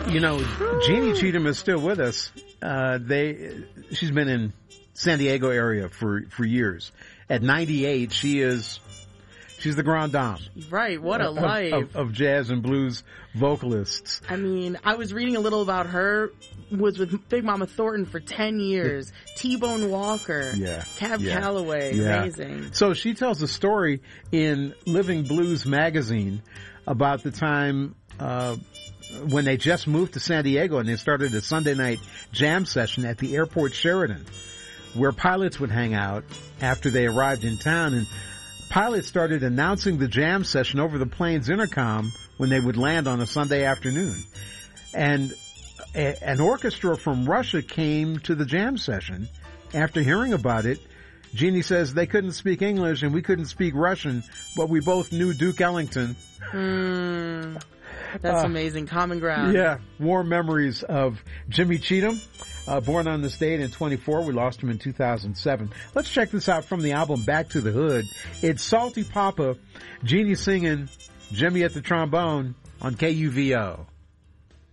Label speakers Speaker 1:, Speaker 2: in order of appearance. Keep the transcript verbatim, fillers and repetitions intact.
Speaker 1: You know, Jeannie Cheatham is still with us. Uh, they, she's been in San Diego area for, for years. At ninety-eight, she is, she's the grande dame.
Speaker 2: Right, what a
Speaker 1: of,
Speaker 2: life.
Speaker 1: Of, of jazz and blues vocalists.
Speaker 2: I mean, I was reading a little about her, was with Big Mama Thornton for ten years. T-Bone Walker.
Speaker 1: Yeah.
Speaker 2: Cab
Speaker 1: yeah.
Speaker 2: Calloway.
Speaker 1: Yeah.
Speaker 2: Amazing.
Speaker 1: So she tells a story in Living Blues magazine about the time, uh, when they just moved to San Diego and they started a Sunday night jam session at the airport Sheridan, where pilots would hang out after they arrived in town. And pilots started announcing the jam session over the plane's intercom when they would land on a Sunday afternoon. And a, an orchestra from Russia came to the jam session. After hearing about it, Jeannie says they couldn't speak English and we couldn't speak Russian, but we both knew Duke Ellington.
Speaker 2: Mm, that's uh, amazing. Common ground.
Speaker 1: Yeah. Warm memories of Jimmy Cheatham. Uh, born on this date in twenty-four. We lost him in two thousand seven. Let's check this out from the album Back to the Hood. It's Salty Papa, Jeannie singing, Jimmy at the trombone on K U V O.